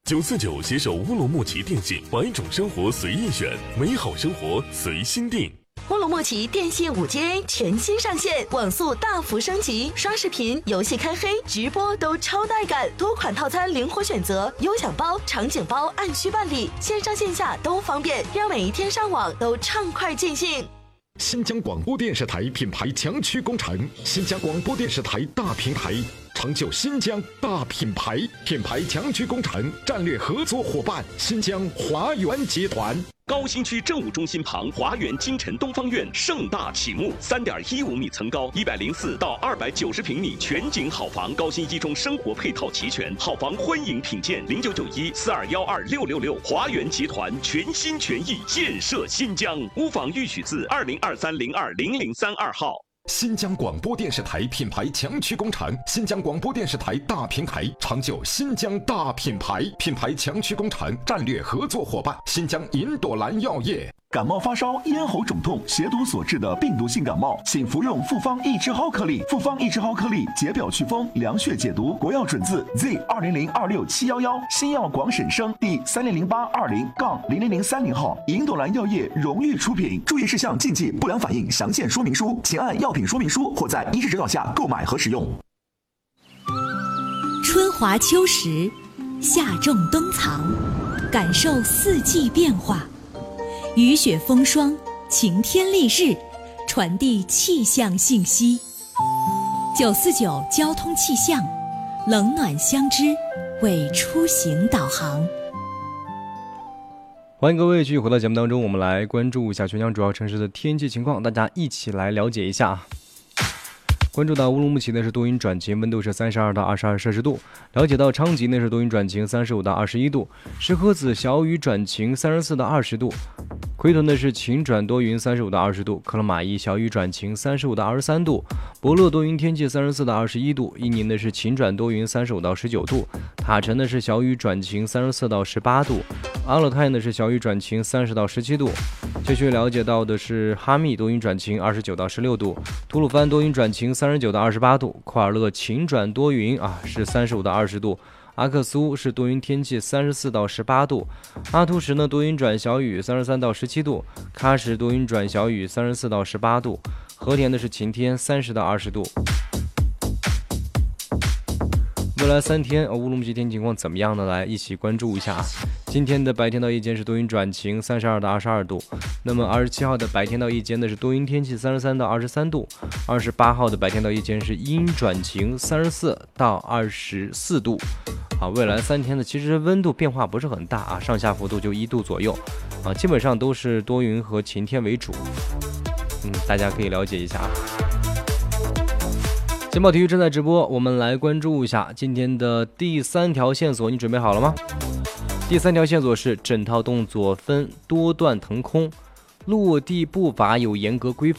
949携手乌鲁木齐电信，百种生活随意选，美好生活随心定。 乌鲁木齐电信5G全新上线，网速大幅升级，刷视频、游戏开黑、直播都超带感，多款套餐灵活选择，优享包、场景包按需办理，线上线下都方便，让每一天上网都畅快尽兴。 新疆广播电视台品牌强驱工程，新疆广播电视台大平台，成就新疆大品牌，品牌强驱工程战略合作伙伴新疆华源集团。 高新区政务中心旁华源金晨东方院盛大启幕，3.15米层高，104到290平米全景好房，高新一中生活配套齐全，好房欢迎品鉴，0991421666，华源集团全心全意建设新疆，屋房预许字2023020032号。 新疆广播电视台品牌强驱工程，新疆广播电视台大平台，成就新疆大品牌，品牌强驱工程战略合作伙伴新疆银朵兰药业。 感冒发烧、咽喉肿痛、血毒所致的病毒性感冒，请服用复方益智蒿颗粒。复方益智蒿颗粒解表祛风、凉血解毒，国药准字 Z20026711，新药广审生第30082-00030号，银朵兰药业荣誉出品。注意事项、禁忌、不良反应详见说明书，请按药品说明书或在医师指导下购买和使用。 春华秋实，夏种冬藏，感受四季变化。雨雪风霜，晴天丽日，传递气象信息。949交通气象，冷暖相知，为出行导航。 欢迎各位继续回到节目当中，我们来关注一下全疆主要城市的天气情况，大家一起来了解一下。关注到乌鲁木齐呢是多云转晴，温度是32到22摄氏度。了解到昌吉呢是多云转晴，35到21度。石河子小雨转晴，34到20度。奎屯呢是晴转多云，35到20度。克勒玛依小雨转晴，35到23度。博乐多云天气，34到21度。伊宁呢是晴转多云，35到19度。塔城呢是小雨转晴，34到18度。阿勒泰呢是小雨转晴，30到17度。继续了解到的是哈密多云转晴，29到16度。吐鲁番多云转晴，39到28度。库尔勒晴转多云是35到20度。阿克苏是多云天气，34到18度。阿图什呢多云转小雨，33到17度。喀什多云转小雨，34到18度。和田的是晴天，30到20度。未来3天乌鲁木齐天气情况怎么样呢？来一起关注一下。今天的白天到夜间是多云转晴，32到22度。那么27号的白天到夜间呢是多云天气，33到23度。28号的白天到夜间是阴转晴，34到24度。好，未来3天呢其实温度变化不是很大上下幅度就1度左右基本上都是多云和晴天为主。大家可以了解一下。简报体育正在直播，我们来关注一下今天的第3条线索，你准备好了吗？第3条线索是整套动作分多段腾空，落地步伐有严格规范。